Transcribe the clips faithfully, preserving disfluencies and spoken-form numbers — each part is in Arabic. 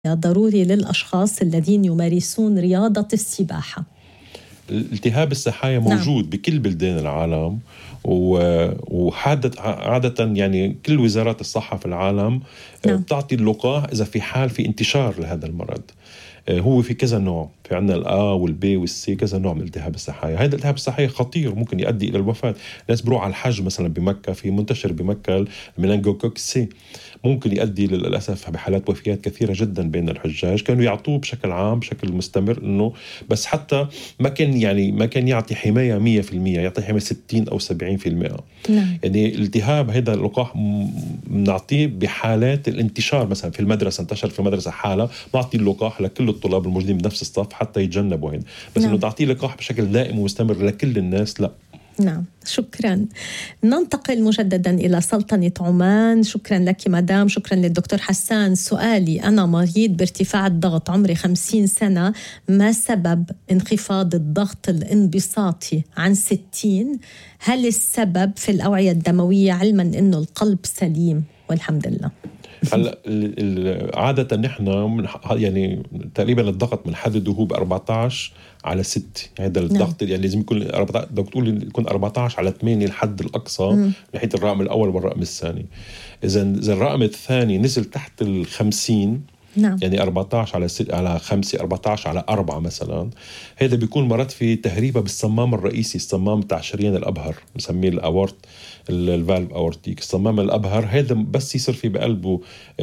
ضروري للأشخاص الذين يمارسون رياضة السباحة؟ التهاب السحايا موجود نعم. بكل بلدان العالم، وعادة عادة يعني كل وزارات الصحة في العالم نعم. بتعطي اللقاح إذا في حال في انتشار لهذا المرض. هو في كذا نوع، في عندنا الآ والبي والسي، كذا نوع من التهاب السحايا. هذا التهاب السحايا خطير، ممكن يؤدي إلى الوفاة. ناس بروح على الحج مثلا بمكة، في منتشر بمكة المينينجوكوك سي، ممكن يؤدي للأسف بحالات وفيات كثيرة جدا بين الحجاج. كانوا يعطوه بشكل عام بشكل مستمر، إنه بس حتى ما كان يعني ما كان يعطي حماية مية في المية، يعطي حماية ستين أو سبعين في المية. نعم. يعني الالتهاب هذا اللقاح بنعطيه بحالات الانتشار، مثلا في المدرسة انتشر في المدرسة حالة، نعطي اللقاح لكل الطلاب الموجودين بنفس الصف حتى يتجنبوا هين. بس نعم. إنه تعطيه لقاح بشكل دائم ومستمر لكل الناس لا. نعم، شكرا. ننتقل مجددا إلى سلطنة عمان. شكرا لك مدام، شكرا للدكتور حسان. سؤالي: أنا مريض بارتفاع الضغط، عمري خمسين سنة، ما سبب انخفاض الضغط الانبساطي عن ستين؟ هل السبب في الأوعية الدموية، علما أنه القلب سليم والحمد لله؟ هلا عادة نحن يعني تقريبا الضغط بنحدده هو ب أربعة عشر على ستة. هذا الضغط يعني لازم يكون أربعة عشر، بدك تقول يكون أربعة عشر على ثمانية الحد الأقصى من ناحية الرقم الأول والرقم الثاني. إذا إذا الرقم الثاني نزل تحت الخمسين، نعم. يعني أربعة عشر على ستة على خمسة، أربعة عشر على أربعة مثلا، هذا بيكون مرض في تهريبة بالصمام الرئيسي، الصمام تاع شريان الأبهر، بنسميه الأورت، الفالف أورتيك، الصمام الأبهر. هذا بس يصير في بقلبه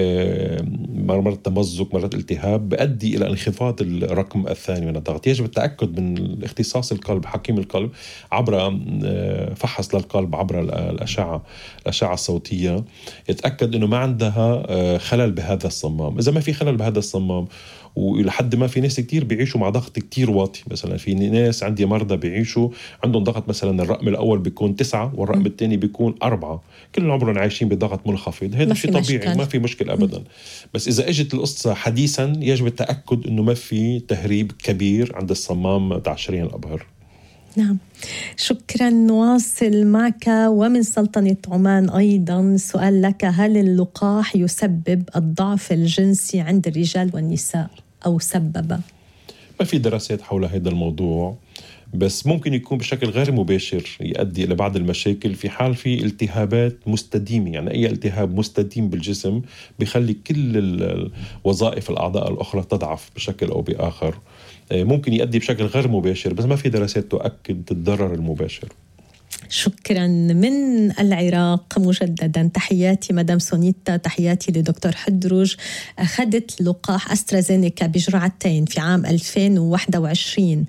مرة تمزق، مرة التهاب، بيؤدي إلى انخفاض الرقم الثاني من الضغط. يجب التأكد من اختصاص القلب، حكيم القلب، عبر فحص للقلب عبر الأشعة الأشعة الصوتية، يتأكد إنه ما عندها خلل بهذا الصمام. إذا ما في خلل بهذا الصمام، ولحد ما في ناس كتير بيعيشوا مع ضغط كتير واطي، مثلا في ناس عندي مرضى بيعيشوا عندهم ضغط مثلا الرقم الأول بيكون تسعة والرقم الثاني بيكون أربعة، كل عمرهم عايشين بضغط منخفض. هذا شيء طبيعي، مشكل. ما في مشكلة أبدا. بس إذا اجت القصة حديثا، يجب التأكد إنه ما في تهريب كبير عند الصمام تاع شريان الأبهر. نعم، شكرا. نواصل معك ومن سلطنة عمان أيضا سؤال لك: هل اللقاح يسبب الضعف الجنسي عند الرجال والنساء أو سبب؟ ما في دراسات حول هذا الموضوع، بس ممكن يكون بشكل غير مباشر يؤدي إلى بعض المشاكل في حال في التهابات مستديمة. يعني أي التهاب مستديم بالجسم بيخلي كل وظائف الأعضاء الأخرى تضعف بشكل أو بآخر. ممكن يؤدي بشكل غير مباشر، بس ما في دراسات تؤكد الضرر المباشر. شكرا. من العراق مجددا، تحياتي مدام سونيتا، تحياتي لدكتور حدروج. أخذت لقاح أسترازينيكا بجرعتين في عام ألفين وواحد وعشرين،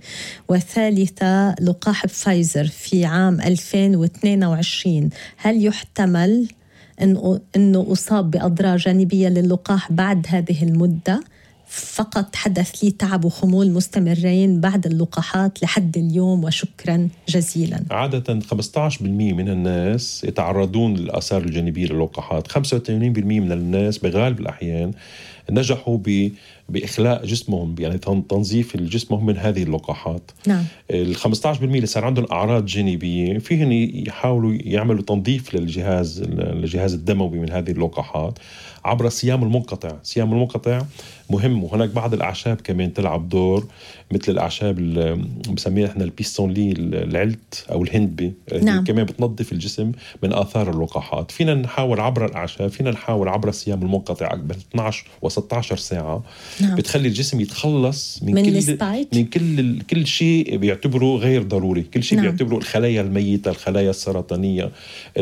وثالثة لقاح فايزر في عام ألفين واثنين وعشرين. هل يحتمل أنه, أنه أصاب بأضرار جانبية للقاح بعد هذه المدة؟ فقط حدث لي تعب وخمول مستمرين بعد اللقاحات لحد اليوم، وشكرا جزيلا. عادة خمسة عشر بالمئة من الناس يتعرضون للآثار الجانبية للقاحات. خمسة وثمانين بالمئة من الناس بغالب الأحيان نجحوا بإخلاء جسمهم، يعني تنظيف الجسم من هذه اللقاحات. نعم. ال خمسة عشر بالمئة اللي صار عندهم أعراض جانبية فيهن يحاولوا يعملوا تنظيف للجهاز الجهاز الدموي من هذه اللقاحات عبر الصيام المنقطع. الصيام المنقطع مهم، وهناك بعض الأعشاب كمان تلعب دور، مثل الأعشاب اللي بسميها احنا البيستونلي، العلت أو الهندبي. نعم. كمان بتنظف الجسم من آثار اللقاحات. فينا نحاول عبر الأعشاب، فينا نحاول عبر الصيام المنقطع بال اثنتي عشرة وستة عشر ساعة. نعم. بتخلي الجسم يتخلص من, من كل السبايك. من كل كل شيء بيعتبره غير ضروري، كل شيء. نعم. بيعتبره الخلايا الميتة، الخلايا السرطانية،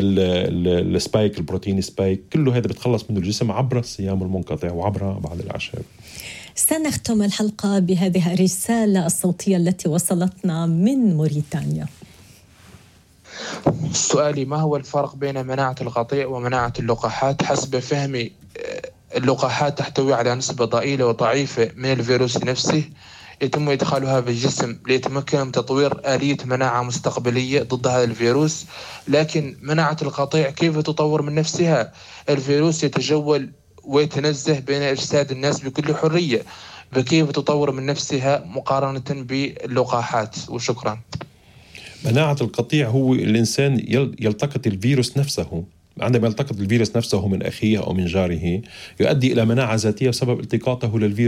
السبايك، البروتين سبايك، كله هذا بتخلص منه الجسم عبر الصيام المنقطع وعبر بعض الأعشاب. سنختم الحلقة بهذه الرسالة الصوتية التي وصلتنا من موريتانيا. سؤالي: ما هو الفرق بين مناعة القطيع ومناعة اللقاحات؟ حسب فهمي اللقاحات تحتوي على نسبة ضئيلة وضعيفة من الفيروس نفسه، يتم إدخالها في الجسم ليتمكن من تطوير آلية مناعة مستقبلية ضد هذا الفيروس. لكن مناعة القطيع كيف تطور من نفسها؟ الفيروس يتجول ويتنزه بين أجساد الناس بكل حرية، فكيف تطور من نفسها مقارنة باللقاحات؟ وشكرا. مناعة القطيع هو الإنسان يلتقط الفيروس نفسه عندما يلتقط الفيروس نفسه من أخيه أو من جاره يؤدي إلى مناعة ذاتية بسبب التقاطه للفيروس